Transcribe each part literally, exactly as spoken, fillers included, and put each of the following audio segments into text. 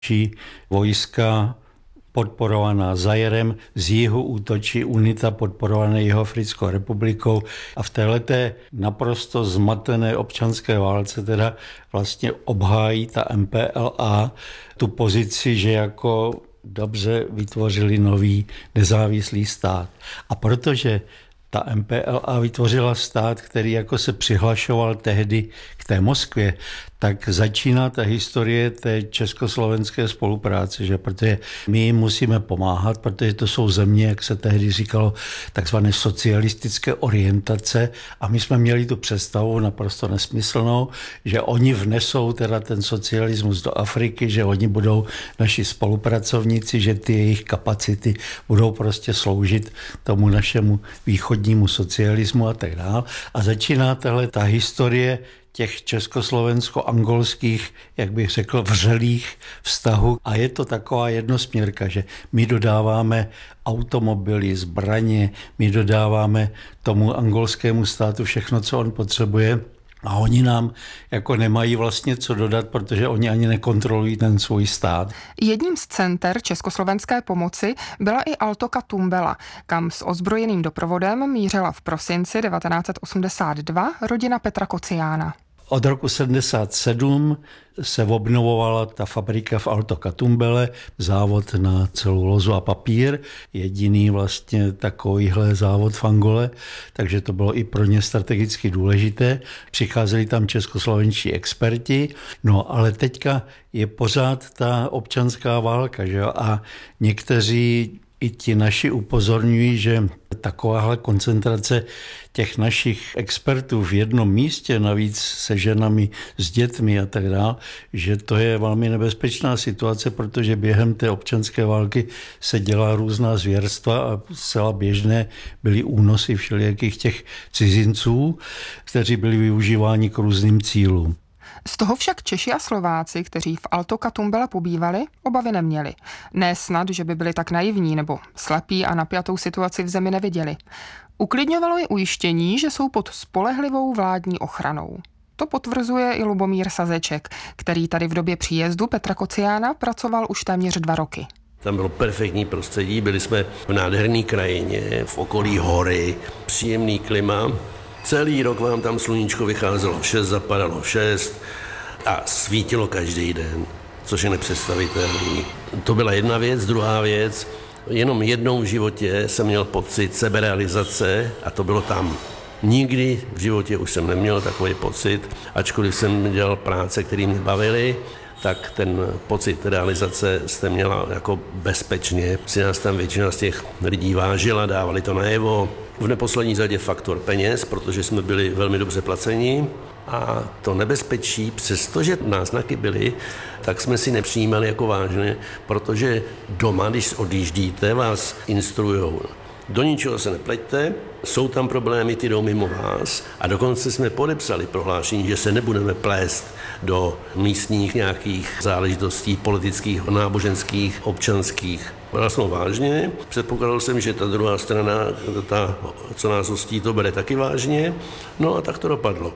Vojska podporovaná Zairem, z jihu útočí UNITA podporovaná Jihoafrickou republikou a v téhleté naprosto zmatené občanské válce teda vlastně obhájí ta M P L A tu pozici, že jako dobře vytvořili nový nezávislý stát. A protože ta M P L A vytvořila stát, který jako se přihlašoval tehdy k té Moskvě, tak začíná ta historie té československé spolupráce, že? Protože my jim musíme pomáhat, protože to jsou země, jak se tehdy říkalo, takzvané socialistické orientace a my jsme měli tu představu naprosto nesmyslnou, že oni vnesou teda ten socialismus do Afriky, že oni budou naši spolupracovníci, že ty jejich kapacity budou prostě sloužit tomu našemu východnímu socialismu a tak dále. A začíná tahle ta historie těch československo-angolských, jak bych řekl, vřelých vztahů. A je to taková jednosměrka, že my dodáváme automobily, zbraně, my dodáváme tomu angolskému státu všechno, co on potřebuje. A oni nám jako nemají vlastně co dodat, protože oni ani nekontrolují ten svůj stát. Jedním z center československé pomoci byla i Altoka Tumbela, kam s ozbrojeným doprovodem mířila v prosinci devatenáct set osmdesát dva rodina Petra Kociána. Od roku sedmdesát sedm se obnovovala ta fabrika v Altoka Tumbele, závod na celulózu a papír, jediný vlastně takovýhle závod v Angole, takže to bylo i pro ně strategicky důležité. Přicházeli tam českoslovenští experti, no ale teďka je pořád ta občanská válka, že jo? A někteří i ti naši upozorňují, že takováhle koncentrace těch našich expertů v jednom místě, navíc se ženami, s dětmi a tak dále, že to je velmi nebezpečná situace, protože během té občanské války se dělá různá zvěrstva a zcela běžné byly únosy všelijakých těch cizinců, kteří byli využíváni k různým cílům. Z toho však Češi a Slováci, kteří v Altoka Tumbela pobývali, obavy neměli. Ne snad, že by byli tak naivní nebo slepí a napjatou situaci v zemi neviděli. Uklidňovalo je ujištění, že jsou pod spolehlivou vládní ochranou. To potvrzuje i Lubomír Sazeček, který tady v době příjezdu Petra Kociána pracoval už téměř dva roky. Tam bylo perfektní prostředí, byli jsme v nádherné krajině, v okolí hory, příjemný klima. Celý rok vám tam sluníčko vycházelo v šest, zapadalo v šest a svítilo každý den, což je nepředstavitelný. To byla jedna věc, druhá věc, jenom jednou v životě jsem měl pocit seberealizace a to bylo tam. Nikdy v životě už jsem neměl takový pocit, ačkoliv jsem dělal práce, které mě bavily, tak ten pocit realizace jste měla jako bezpečně. Si nás tam většina z těch lidí vážila, dávali to najevo. V neposlední řadě faktor peněz, protože jsme byli velmi dobře placeni. A to nebezpečí, přestože náznaky byly, tak jsme si nepřijímali jako vážně, protože doma, když odjíždíte, vás instruujou. Do ničeho se nepleťte, jsou tam problémy, ty jdou mimo vás a dokonce jsme podepsali prohlášení, že se nebudeme plést do místních nějakých záležitostí politických, náboženských, občanských. Byl jsem vážně, předpokládal jsem, že ta druhá strana, ta, co nás hostí, to bere taky vážně, no a tak to dopadlo.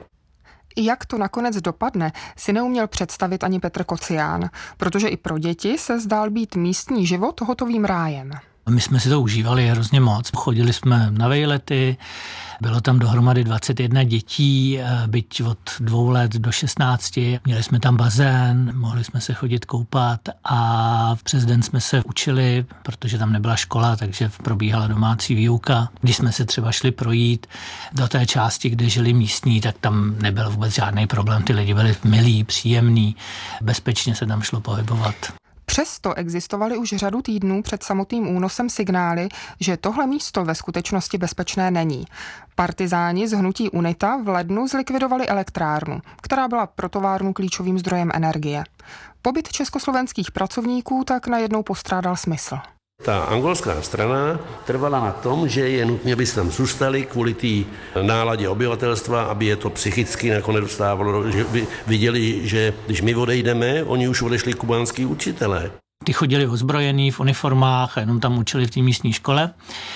Jak to nakonec dopadne, si neuměl představit ani Petr Kocián, protože i pro děti se zdál být místní život hotovým rájem. My jsme si to užívali hrozně moc. Chodili jsme na vejlety, bylo tam dohromady dvacet jedna dětí, byť od dvou let do šestnácti. Měli jsme tam bazén, mohli jsme se chodit koupat a přes den jsme se učili, protože tam nebyla škola, takže probíhala domácí výuka. Když jsme se třeba šli projít do té části, kde žili místní, tak tam nebyl vůbec žádný problém. Ty lidi byli milí, příjemní, bezpečně se tam šlo pohybovat. Přesto existovaly už řadu týdnů před samotným únosem signály, že tohle místo ve skutečnosti bezpečné není. Partizáni z hnutí UNITA v lednu zlikvidovali elektrárnu, která byla pro továrnu klíčovým zdrojem energie. Pobyt československých pracovníků tak najednou postrádal smysl. Ta angolská strana trvala na tom, že je nutné, aby se tam zůstali kvůli té náladě obyvatelstva, aby je to psychicky nakonec dostávalo, že viděli, že když my odejdeme, oni už odešli kubánský učitelé. Ty chodili ozbrojení v uniformách a jenom tam učili v té místní škole.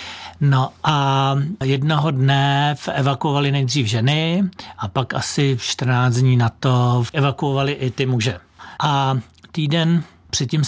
No a jednoho dne evakuovali nejdřív ženy a pak asi čtrnáct dní na to evakuovali i ty muže. A týden Předtím